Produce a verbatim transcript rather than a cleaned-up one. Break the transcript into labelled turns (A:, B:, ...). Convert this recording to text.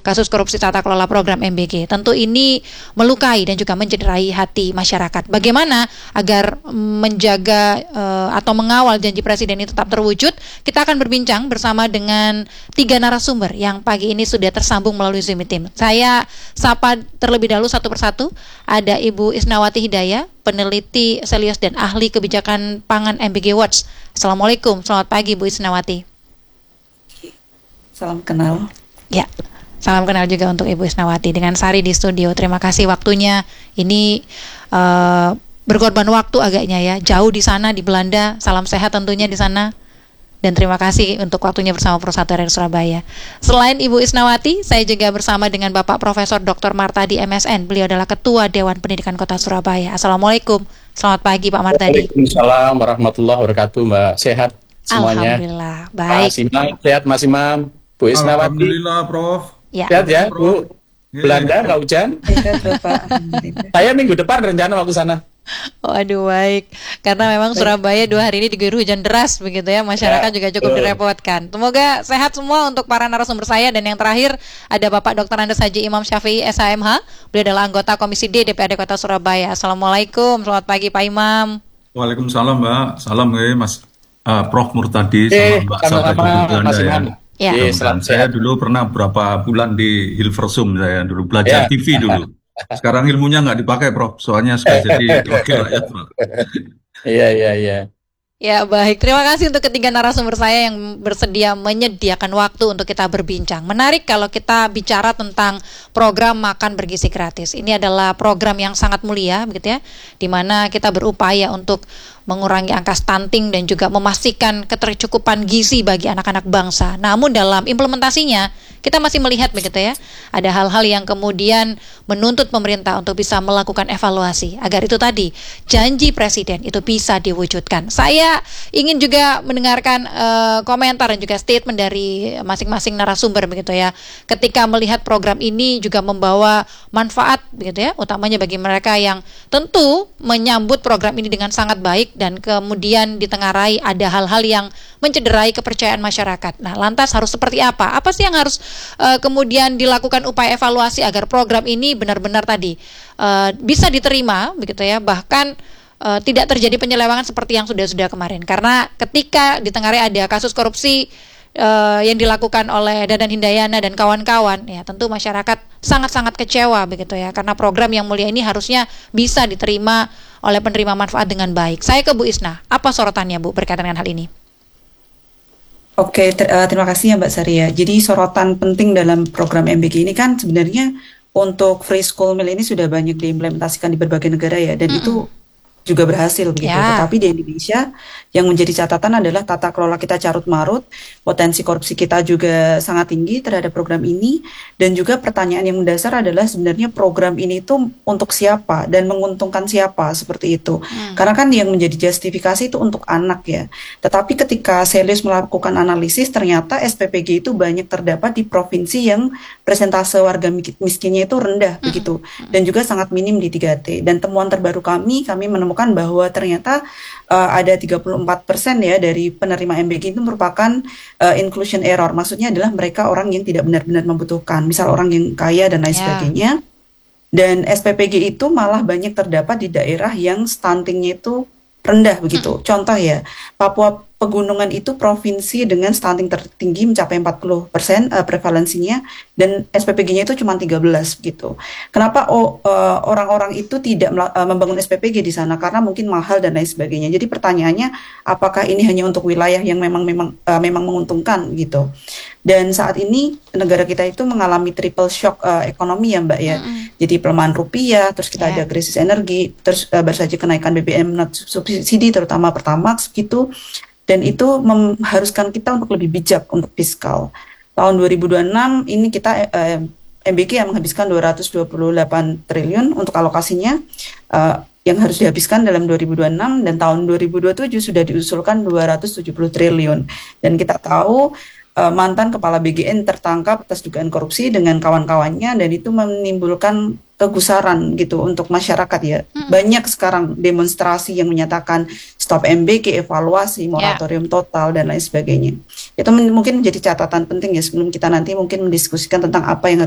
A: kasus korupsi tata kelola program M B G. Tentu ini melukai dan juga mencederai hati masyarakat. Bagaimana agar menjaga uh, atau mengawal janji Presiden ini tetap terwujud? Kita akan berbincang bersama dengan tiga narasumber yang pagi ini sudah tersambung melalui Zoom Meeting. Saya sapa terlebih dahulu satu persatu. Ada Ibu Isnawati Hidayah, peneliti Selios dan ahli kebijakan pangan M B G Watch. Assalamualaikum, selamat pagi Bu Isnawati.
B: Salam kenal.
A: Ya, salam kenal juga untuk Ibu Isnawati. Dengan Sari di studio, terima kasih waktunya. Ini uh, berkorban waktu agaknya ya, jauh di sana di Belanda. Salam sehat tentunya di sana. Dan terima kasih untuk waktunya bersama Persatu R R Surabaya. Selain Ibu Isnawati, saya juga bersama dengan Bapak Profesor Doktor Martadi M S N. Beliau adalah Ketua Dewan Pendidikan Kota Surabaya. Assalamualaikum, selamat pagi Pak Martadi.
C: Waalaikumsalam warahmatullahi wabarakatuh, Mbak. Sehat semuanya?
A: Alhamdulillah, baik.
C: Mas Imam, sehat Mas Imam? Bu Isnawati?
D: Alhamdulillah, Prof.
A: Ya.
C: Sehat ya, Bu? Belanda nggak hujan?
B: Sehat, Bapak.
C: Saya minggu depan rencana mau ke sana.
A: Oh aduh baik, karena memang Surabaya dua hari ini diguyur hujan deras begitu ya, masyarakat ya, juga cukup betul. direpotkan. Semoga sehat semua untuk para narasumber saya. Dan yang terakhir ada Bapak Doktor Andes Haji Imam Syafi'i S H M H. Beliau adalah anggota Komisi D D P R D Kota Surabaya. Assalamualaikum, selamat pagi Pak Imam.
D: Waalaikumsalam Mbak, salam ya Mas uh, Prof Murtadi
C: eh,
D: sama Mbak
C: sama-sama Mas Imam.
A: Ya.
D: Ya, dan saya dulu pernah berapa bulan di Hilversum, saya dulu belajar
C: ya.
D: T V dulu. Sekarang ilmunya nggak dipakai, Prof. Soalnya sudah jadi wakil rakyat, Prof.
C: Iya, iya, iya.
A: Ya baik, terima kasih untuk ketiga narasumber saya yang bersedia menyediakan waktu untuk kita berbincang. Menarik kalau kita bicara tentang program makan bergizi gratis. Ini adalah program yang sangat mulia, begitu ya, di mana kita berupaya untuk mengurangi angka stunting dan juga memastikan ketercukupan gizi bagi anak-anak bangsa. Namun dalam implementasinya kita masih melihat begitu ya, ada hal-hal yang kemudian menuntut pemerintah untuk bisa melakukan evaluasi agar itu tadi janji Presiden itu bisa diwujudkan. Saya ingin juga mendengarkan uh, komentar dan juga statement dari masing-masing narasumber begitu ya, ketika melihat program ini juga membawa manfaat begitu ya, utamanya bagi mereka yang tentu menyambut program ini dengan sangat baik, dan kemudian ditengarai ada hal-hal yang mencederai kepercayaan masyarakat. Nah, lantas harus seperti apa? Apa sih yang harus uh, kemudian dilakukan upaya evaluasi agar program ini benar-benar tadi uh, bisa diterima begitu ya, bahkan uh, tidak terjadi penyelewengan seperti yang sudah-sudah kemarin. Karena ketika ditengarai ada kasus korupsi uh, yang dilakukan oleh Dadan Hindayana dan kawan-kawan, ya tentu masyarakat sangat-sangat kecewa begitu ya, karena program yang mulia ini harusnya bisa diterima oleh penerima manfaat dengan baik. Saya ke Bu Isna, apa sorotannya Bu berkaitan dengan hal ini?
B: Oke, ter- uh, terima kasih ya Mbak Sari ya. Jadi sorotan penting dalam program M B G ini kan sebenarnya untuk free school meal ini sudah banyak diimplementasikan di berbagai negara ya, dan mm-hmm. itu juga berhasil begitu. Yeah. Tetapi di Indonesia yang menjadi catatan adalah tata kelola kita carut marut, potensi korupsi kita juga sangat tinggi terhadap program ini, dan juga pertanyaan yang mendasar adalah sebenarnya program ini itu untuk siapa dan menguntungkan siapa, seperti itu. Hmm. Karena kan yang menjadi justifikasi itu untuk anak ya. Tetapi ketika Selios melakukan analisis, ternyata S P P G itu banyak terdapat di provinsi yang persentase warga miskinnya itu rendah hmm. begitu, dan juga sangat minim di tiga T. Dan temuan terbaru kami, kami menemukan bahwa ternyata uh, ada tiga puluh empat persen ya dari penerima M B G itu merupakan uh, inclusion error. Maksudnya adalah mereka orang yang tidak benar-benar membutuhkan, misal orang yang kaya dan lain yeah. sebagainya. Dan S P P G itu malah banyak terdapat di daerah yang stuntingnya itu rendah begitu. Hmm. Contoh ya, Papua Pegunungan itu provinsi dengan stunting tertinggi mencapai empat puluh persen uh, prevalensinya, dan S P P G-nya itu cuma tiga belas gitu. Kenapa oh, uh, orang-orang itu tidak uh, membangun S P P G di sana? Karena mungkin mahal dan lain sebagainya. Jadi pertanyaannya, apakah ini hanya untuk wilayah yang memang memang uh, memang menguntungkan gitu? Dan saat ini negara kita itu mengalami triple shock uh, ekonomi ya Mbak ya. Mm-hmm. Jadi pelemahan rupiah, terus kita yeah. ada krisis energi, terus uh, baru saja kenaikan B B M non subsidi terutama Pertamax gitu. Dan itu mengharuskan kita untuk lebih bijak untuk fiskal. Tahun dua ribu dua puluh enam ini kita eh, M B G yang menghabiskan dua ratus dua puluh delapan triliun untuk alokasinya eh, yang harus dihabiskan dalam dua ribu dua puluh enam, dan tahun dua ribu dua puluh tujuh sudah diusulkan dua ratus tujuh puluh triliun. Dan kita tahu eh, mantan kepala B G N tertangkap atas dugaan korupsi dengan kawan-kawannya, dan itu menimbulkan kegusaran gitu untuk masyarakat ya. Hmm. Banyak sekarang demonstrasi yang menyatakan stop M B G, evaluasi, moratorium yeah. total dan lain sebagainya. Itu mungkin menjadi catatan penting ya sebelum kita nanti mungkin mendiskusikan tentang apa yang